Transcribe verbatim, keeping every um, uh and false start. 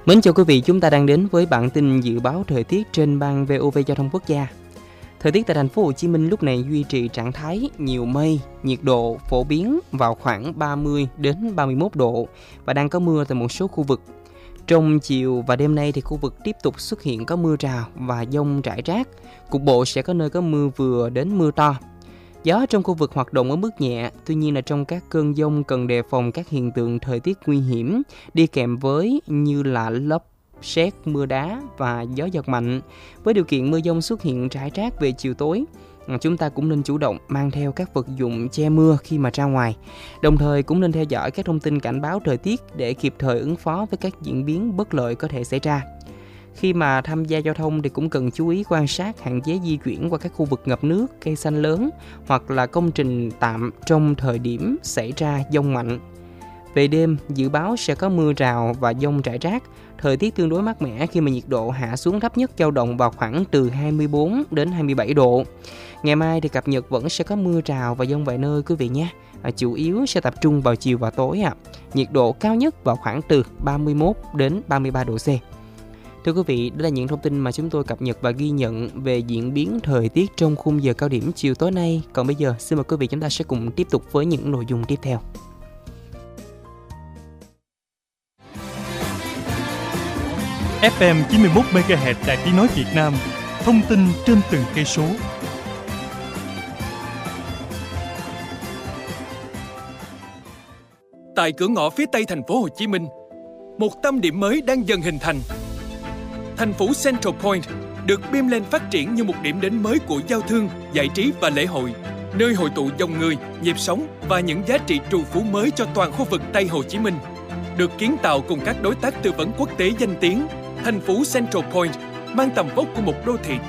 Mến chào quý vị, chúng ta đang đến với bản tin dự báo thời tiết trên ban vê o vê Giao thông Quốc gia. Thời tiết tại thành phố Hồ Chí Minh lúc này duy trì trạng thái nhiều mây, nhiệt độ phổ biến vào khoảng ba mươi đến ba mươi mốt độ và đang có mưa tại một số khu vực. Trong chiều và đêm nay thì khu vực tiếp tục xuất hiện có mưa rào và dông rải rác, cục bộ sẽ có nơi có mưa vừa đến mưa to. Gió trong khu vực hoạt động ở mức nhẹ, tuy nhiên là trong các cơn dông cần đề phòng các hiện tượng thời tiết nguy hiểm đi kèm với như là lốc, sét, mưa đá và gió giật mạnh. Với điều kiện mưa dông xuất hiện rải rác về chiều tối, chúng ta cũng nên chủ động mang theo các vật dụng che mưa khi mà ra ngoài. Đồng thời cũng nên theo dõi các thông tin cảnh báo thời tiết để kịp thời ứng phó với các diễn biến bất lợi có thể xảy ra. Khi mà tham gia giao thông thì cũng cần chú ý quan sát, hạn chế di chuyển qua các khu vực ngập nước, cây xanh lớn hoặc là công trình tạm trong thời điểm xảy ra dông mạnh. Về đêm, dự báo sẽ có mưa rào và dông rải rác, thời tiết tương đối mát mẻ khi mà nhiệt độ hạ xuống thấp nhất dao động vào khoảng từ hai mươi bốn đến hai mươi bảy độ. Ngày mai thì cập nhật vẫn sẽ có mưa rào và dông vài nơi quý vị nhé. À, chủ yếu sẽ tập trung vào chiều và tối ạ. À. Nhiệt độ cao nhất vào khoảng từ ba mươi mốt đến ba mươi ba độ C. Thưa quý vị, đó là những thông tin mà chúng tôi cập nhật và ghi nhận về diễn biến thời tiết trong khung giờ cao điểm chiều tối nay. Còn bây giờ, xin mời quý vị chúng ta sẽ cùng tiếp tục với những nội dung tiếp theo. ép em chín mươi mốt mê ga héc Đài Tiếng nói Việt Nam, thông tin trên từng cây số. Tại cửa ngõ phía Tây thành phố Hồ Chí Minh, một tâm điểm mới đang dần hình thành. Thành phố Central Point được bim lên phát triển như một điểm đến mới của giao thương, giải trí và lễ hội, nơi hội tụ dòng người, nhịp sống và những giá trị trù phú mới cho toàn khu vực Tây Hồ Chí Minh. Được kiến tạo cùng các đối tác tư vấn quốc tế danh tiếng, thành phố Central Point mang tầm vóc của một đô thị